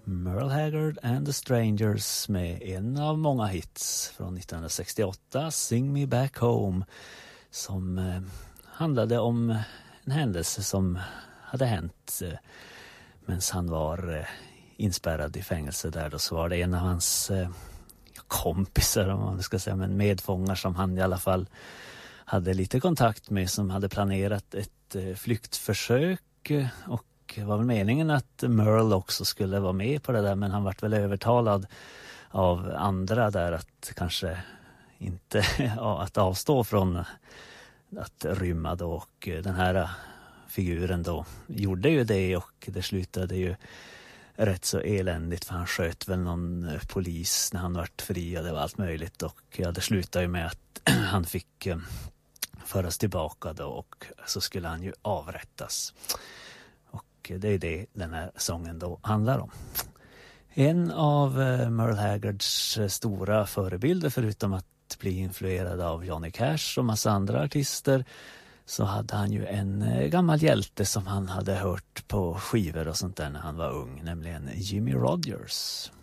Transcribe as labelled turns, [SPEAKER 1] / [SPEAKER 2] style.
[SPEAKER 1] Merle Haggard and the Strangers med en av många hits från 1968, Sing Me Back Home, som handlade om en händelse som hade hänt medan han var inspärrad i fängelse där. Då så var det en av hans kompisar, om man ska säga, men medfångar som han i alla fall hade lite kontakt med, som hade planerat ett flyktförsök, och det var väl meningen att Merle också skulle vara med på det där, men han vart väl övertalad av andra där att kanske inte att avstå från att rymma då, och den här figuren då gjorde ju det, och det slutade ju rätt så eländigt, för han sköt väl någon polis när han vart fri och det var allt möjligt, och ja, det slutade ju med att han fick föras tillbaka då, och så skulle han ju avrättas. Och det är det den här sången då handlar om. En av Merle Haggards stora förebilder, förutom att bli influerad av Johnny Cash och massa andra artister, så hade han ju en gammal hjälte som han hade hört på skivor och sånt där när han var ung, nämligen Jimmy Rogers.